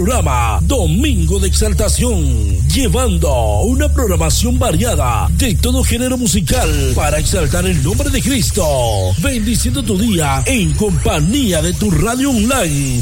programa Domingo de Exaltación, llevando una programación variada de todo género musical para exaltar el nombre de Cristo, bendiciendo tu día en compañía de tu radio online